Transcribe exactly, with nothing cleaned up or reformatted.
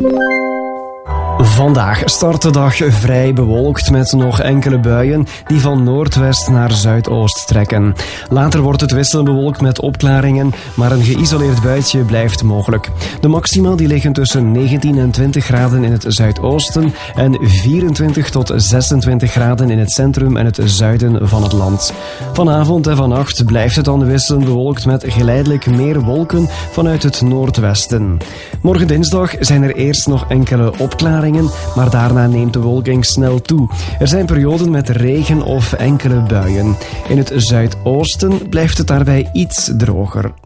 Vandaag start de dag vrij bewolkt met nog enkele buien die van noordwest naar zuidoost trekken. Later wordt het wisselend bewolkt met opklaringen, maar een geïsoleerd buitje blijft mogelijk. De maxima die liggen tussen negentien en twintig graden in het zuidoosten en vierentwintig tot zesentwintig graden in het centrum en het zuiden van het land. Vanavond en vannacht blijft het dan wisselend bewolkt met geleidelijk meer wolken vanuit het noordwesten. Morgen dinsdag zijn er eerst nog enkele opklaringen, maar daarna neemt de bewolking snel toe. Er zijn perioden met regen of enkele buien. In het zuidoosten blijft het daarbij iets droger.